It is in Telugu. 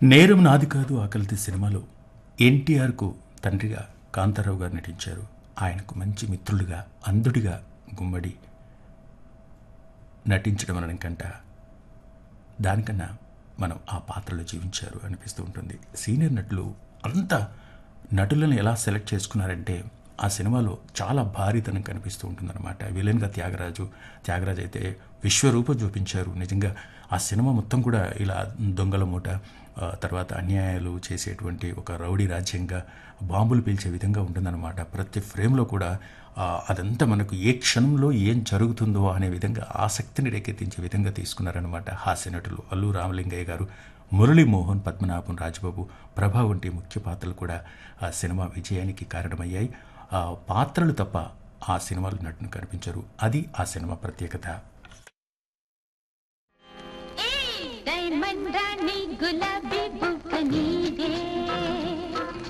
నేరం నాది కాదు ఆకలిది సినిమాలో ఎన్టీఆర్కు తండ్రిగా కాంతారావు గారు నటించారు. ఆయనకు మంచి మిత్రుడిగా అంధుడిగా గుమ్మడి నటించడం అనకంట దానికన్నా మనం ఆ పాత్రలో జీవించారు అనిపిస్తూ ఉంటుంది. సీనియర్ నటులు అంత నటులను ఎలా సెలెక్ట్ చేసుకున్నారంటే ఆ సినిమాలో చాలా భారీతనం కనిపిస్తూ ఉంటుందన్నమాట. విలన్గా త్యాగరాజు అయితే విశ్వరూపం చూపించారు. నిజంగా ఆ సినిమా మొత్తం కూడా ఇలా దొంగల మూట, తర్వాత అన్యాయాలు చేసేటువంటి ఒక రౌడీ రాజ్యంగా బాంబులు పీల్చే విధంగా ఉంటుందన్నమాట. ప్రతి ఫ్రేమ్లో కూడా అదంతా మనకు ఏ క్షణంలో ఏం జరుగుతుందో అనే విధంగా ఆసక్తిని రేకెత్తించే విధంగా తీసుకున్నారనమాట హాస్య నటులు. అల్లు రామలింగయ్య గారు, మురళీమోహన్, పద్మనాభం, రాజబాబు, ప్రభా వంటి ముఖ్య పాత్రలు కూడా ఆ సినిమా విజయానికి కారణమయ్యాయి. పాత్రలు తప్ప ఆ సినిమాలు నటును కనిపించరు. అది ఆ సినిమా ప్రత్యేకత. గులాబీ బుగ్గ నీదే